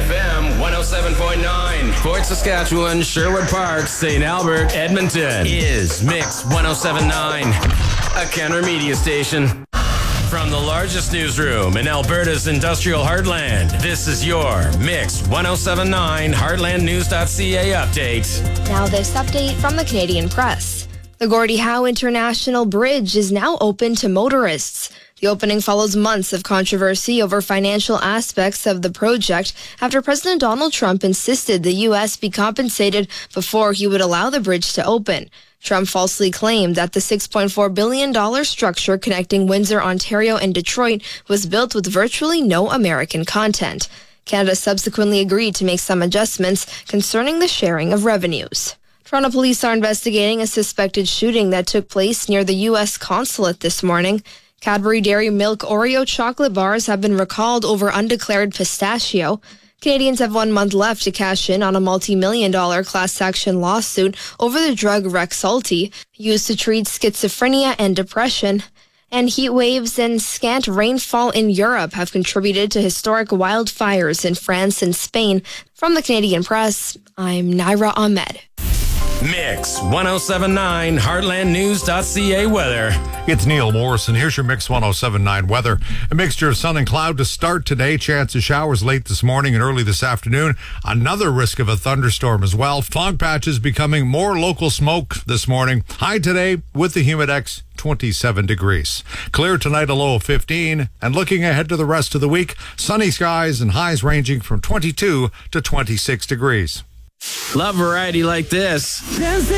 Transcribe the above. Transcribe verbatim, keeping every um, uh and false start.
F M one oh seven point nine. Fort Saskatchewan, Sherwood Park, Saint Albert, Edmonton is Mix one oh seven point nine, a Kenner media station. From the largest newsroom in Alberta's industrial heartland, this is your Mix one oh seven point nine Heartland News dot C A update. Now this update from the Canadian Press. The Gordie Howe International Bridge is now open to motorists. The opening follows months of controversy over financial aspects of the project after President Donald Trump insisted the U S be compensated before he would allow the bridge to open. Trump falsely claimed that the six point four billion dollars structure connecting Windsor, Ontario and Detroit was built with virtually no American content. Canada subsequently agreed to make some adjustments concerning the sharing of revenues. Toronto police are investigating a suspected shooting that took place near the U S consulate this morning. Cadbury Dairy Milk Oreo chocolate bars have been recalled over undeclared pistachio. Canadians have one month left to cash in on a multi-million dollar class action lawsuit over the drug Rexulti, used to treat schizophrenia and depression. And heat waves and scant rainfall in Europe have contributed to historic wildfires in France and Spain. From the Canadian Press, I'm Naira Ahmed. Mix one oh seven point nine Heartland News dot C A weather. It's Neil Morrison. Here's your Mix one oh seven point nine weather. A mixture of sun and cloud to start today. Chance of showers late this morning and early this afternoon. Another risk of a thunderstorm as well. Fog patches becoming more local smoke this morning. High today with the Humidex, twenty-seven degrees. Clear tonight, a low of fifteen. And looking ahead to the rest of the week, sunny skies and highs ranging from twenty-two to twenty-six degrees. Love variety like this.